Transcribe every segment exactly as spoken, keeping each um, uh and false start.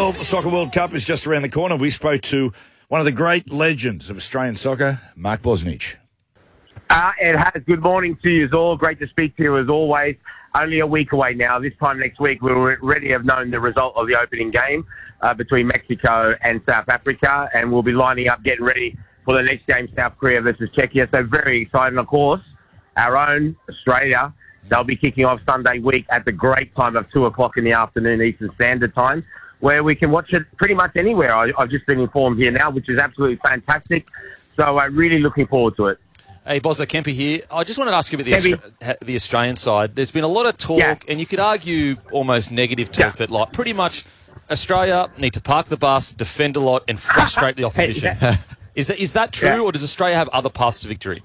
Well, the Soccer World Cup is just around the corner. We spoke to one of the great legends of Australian soccer, Mark Bosnich. Uh, it has. Good morning to you all. Great to speak to you as always. Only a week away now. This time next week, we'll already have known the result of the opening game uh, between Mexico and South Africa, and we'll be lining up, getting ready for the next game, South Korea versus Czechia. So very exciting, of course. Our own Australia, they'll be kicking off Sunday week at the great time of two o'clock in the afternoon Eastern Standard Time, where we can watch it pretty much anywhere. I, I've just been informed here now, which is absolutely fantastic. So I'm really looking forward to it. Hey, Bozza, Kemper here. I just wanted to ask you about the, Austra- the Australian side. There's been a lot of talk, yeah. and you could argue almost negative talk, yeah. that like pretty much Australia need to park the bus, defend a lot, and frustrate the opposition. yeah. Is that, is that true, yeah. or does Australia have other paths to victory?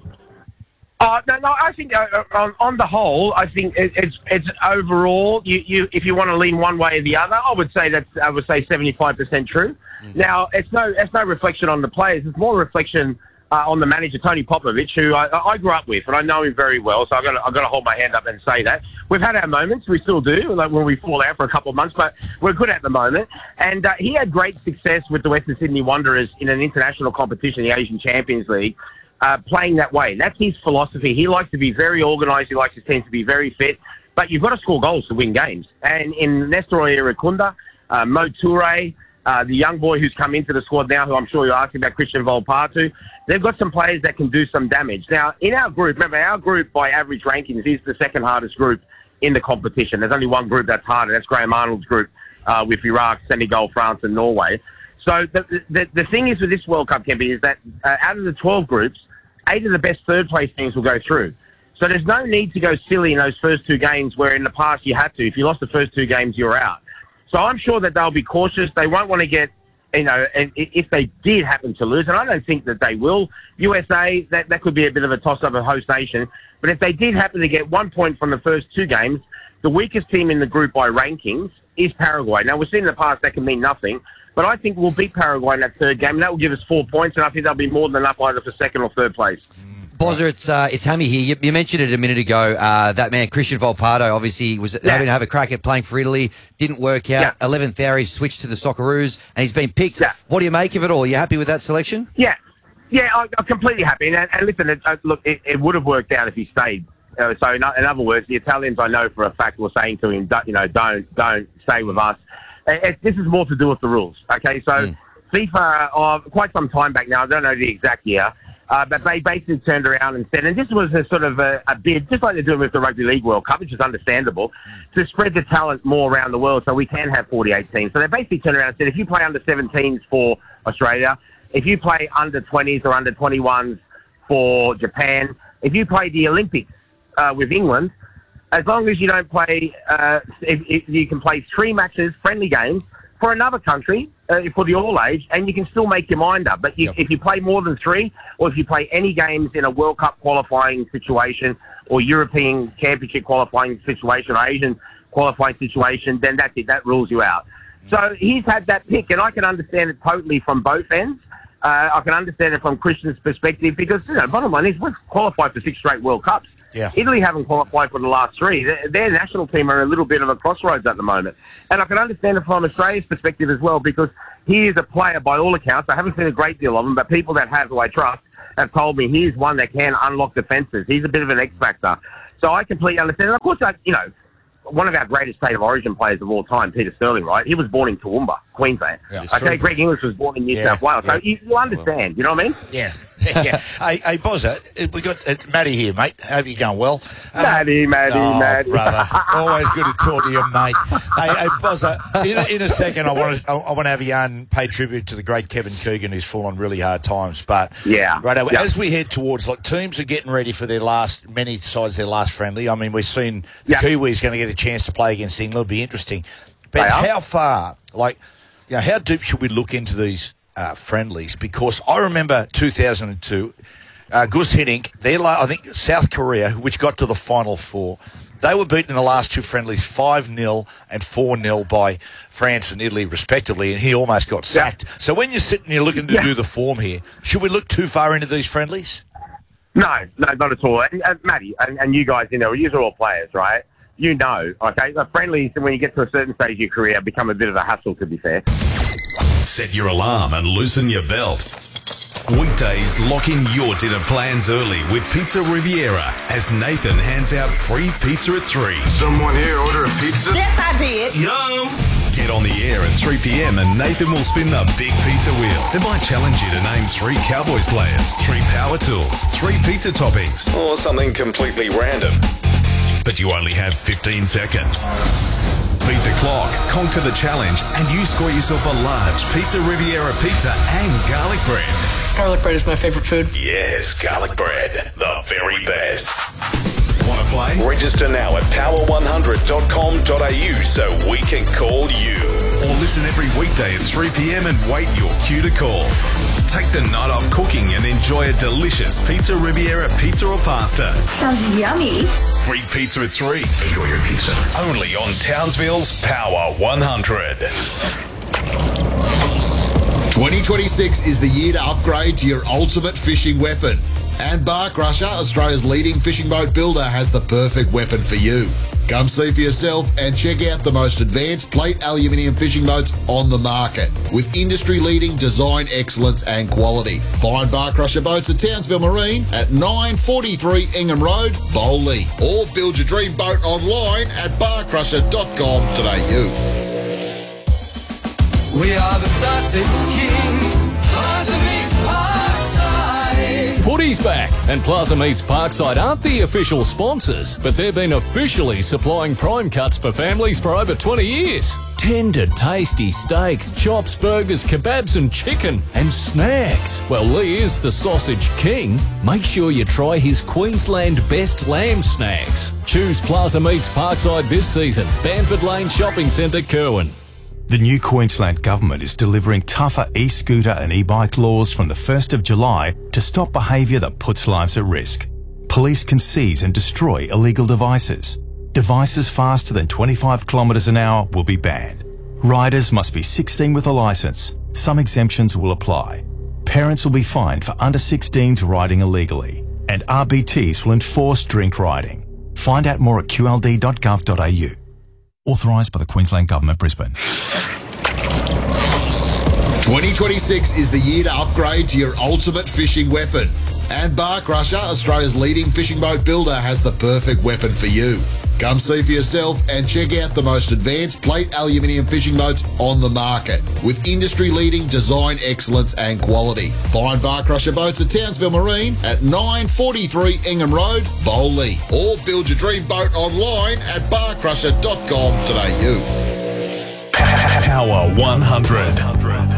Uh, no, no, I think uh, on, on the whole, I think it, it's it's overall. You, you, if you want to lean one way or the other, I would say that I would say seventy-five percent true. Mm. Now, it's no it's no reflection on the players. It's more reflection uh, on the manager, Tony Popovich, who I, I grew up with, and I know him very well. So I've got to, I've got to hold my hand up and say that we've had our moments. We still do, like when we fall out for a couple of months, but we're good at the moment. And uh, he had great success with the Western Sydney Wanderers in an international competition, the Asian Champions League. Uh, playing that way. That's his philosophy. He likes to be very organised. He likes his team to be very fit. But you've got to score goals to win games. And in Nestor Irakunda, uh, Mo Toure, uh, the young boy who's come into the squad now, who I'm sure you're asking about, Christian Volpato, they've got some players that can do some damage. Now, in our group, remember, our group by average rankings is the second hardest group in the competition. There's only one group that's harder. That's Graham Arnold's group uh, with Iraq, Senegal, France, and Norway. So the, the, the thing is with this World Cup, Kempi, is that uh, out of the twelve groups, eight of the best third-place teams will go through. So there's no need to go silly in those first two games where in the past you had to. If you lost the first two games, you're out. So I'm sure that they'll be cautious. They won't want to get, you know, and if they did happen to lose, and I don't think that they will, U S A, that, that could be a bit of a toss-up of host nation. But if they did happen to get one point from the first two games, the weakest team in the group by rankings is Paraguay. Now, we've seen in the past that can mean nothing. But I think we'll beat Paraguay in that third game, and that will give us four points, and I think that'll be more than enough either for second or third place. Bozza, it's uh, it's Hammy here. You, you mentioned it a minute ago. Uh, that man, Christian Volpato, obviously was yeah. having to have a crack at playing for Italy. Didn't work out. Yeah. eleventh hour, he switched to the Socceroos, and he's been picked. Yeah. What do you make of it all? Are you happy with that selection? Yeah. Yeah, I, I'm completely happy. And, and listen, it, uh, look, it, it would have worked out if he stayed. Uh, so, in, in other words, the Italians, I know for a fact, were saying to him, you know, don't, don't stay with us. It, it, this is more to do with the rules, okay? So mm. FIFA, uh, quite some time back now, I don't know the exact year, uh, but they basically turned around and said, and this was a sort of a, a bid, just like they're doing with the Rugby League World Cup, which is understandable, mm. to spread the talent more around the world so we can have forty-eight teams. So they basically turned around and said, if you play under seventeens for Australia, if you play under twenties or under twenty-ones for Japan, if you play the Olympics uh, with England, as long as you don't play, uh, if, if you can play three matches, friendly games, for another country, uh, for the all-age, and you can still make your mind up. But you, yep. if you play more than three, or if you play any games in a World Cup qualifying situation, or European Championship qualifying situation, or Asian qualifying situation, then that's it. That rules you out. So he's had that pick, and I can understand it totally from both ends. Uh, I can understand it from Christian's perspective, because, you know, bottom line is we've qualified for six straight World Cups. Yeah. Italy haven't qualified for the last three. Their, their national team are a little bit of a crossroads at the moment. And I can understand it from Australia's perspective as well, because he is a player by all accounts. I haven't seen a great deal of him, but people that have, who I trust, have told me he's one that can unlock defences. He's a bit of an X-factor. So I completely understand. And of course, I, you know, one of our greatest state of origin players of all time, Peter Sterling, right? He was born in Toowoomba, Queensland. Yeah, okay, true. Greg English was born in New yeah, South Wales. Yeah. So you, you understand, you know what I mean? Yeah. yeah. Hey, hey, Bozza, we got uh, Matty here, mate. Hope you're going well. Uh, Matty, Matty, oh, Matty. brother. Always good to talk to you, mate. Hey, hey Bozza, in a, in a second, I want to I want to have you on, pay tribute to the great Kevin Coogan, who's fallen really hard times. But yeah, right, yeah. as we head towards, like, teams are getting ready for their last, many sides their last friendly. I mean, we've seen the yeah. Kiwis going to get a chance to play against England. It'll be interesting. But how far, like, you know, how deep should we look into these uh, friendlies? Because I remember two thousand two. Uh, Gus Hiddink, they're like, I think South Korea, which got to the Final Four, they were beaten in the last two friendlies five nil and four nil by France and Italy, respectively, and he almost got sacked. Yeah. So when you're sitting here looking to yeah. do the form here, should we look too far into these friendlies? No, no, not at all. And, uh, Matty, and, and you guys, you know, you're all players, right? you know, okay, the friendlies, when you get to a certain stage of your career, become a bit of a hassle, to be fair. Set your alarm and loosen your belt. Weekdays, lock in your dinner plans early with Pizza Riviera as Nathan hands out free pizza at three. Someone here order a pizza? Yes, I did. Yum! Get on the air at three p.m. and Nathan will spin the big pizza wheel. It might challenge you to name three Cowboys players, three power tools, three pizza toppings, or something completely random. But you only have fifteen seconds. Beat the clock, conquer the challenge, and you score yourself a large Pizza Riviera pizza and garlic bread. Garlic bread is my favorite food. Yes, garlic bread. The very best. Want to play? Register now at power one hundred dot com dot a u so we can call you. Or listen every weekday at three p.m. and wait your cue to call. Take the night off cooking and enjoy a delicious Pizza Riviera pizza or pasta. Sounds yummy. Free pizza at three. Enjoy your pizza. Only on Townsville's Power one hundred. twenty twenty-six is the year to upgrade to your ultimate fishing weapon. And Bar Crusher, Australia's leading fishing boat builder, has the perfect weapon for you. Come see for yourself and check out the most advanced plate aluminium fishing boats on the market with industry-leading design excellence and quality. Find Bar Crusher boats at Townsville Marine at nine forty-three Ingham Road, Bowley. Or build your dream boat online at bar crusher dot com dot a u. We are the Sussex Kings. Plaza Meets Parkside. Footy's back, and Plaza Meets Parkside aren't the official sponsors, but they've been officially supplying prime cuts for families for over twenty years. Tender, tasty steaks, chops, burgers, kebabs and chicken, and snacks. Well, Lee is the sausage king. Make sure you try his Queensland Best Lamb Snacks. Choose Plaza Meets Parkside this season. Banford Lane Shopping Centre, Kerwin. The new Queensland Government is delivering tougher e-scooter and e-bike laws from the first of July to stop behaviour that puts lives at risk. Police can seize and destroy illegal devices. Devices faster than twenty-five kilometres an hour will be banned. Riders must be sixteen with a licence. Some exemptions will apply. Parents will be fined for under sixteens riding illegally. And R B Ts will enforce drink riding. Find out more at q l d dot gov dot a u. Authorised by the Queensland Government, Brisbane. twenty twenty-six is the year to upgrade to your ultimate fishing weapon. And Bar Crusher, Australia's leading fishing boat builder, has the perfect weapon for you. Come see for yourself and check out the most advanced plate aluminium fishing boats on the market with industry-leading design excellence and quality. Find Bar Crusher boats at Townsville Marine at nine forty-three Ingham Road, Bowley. Or build your dream boat online at bar crusher dot com dot a u. Power one hundred.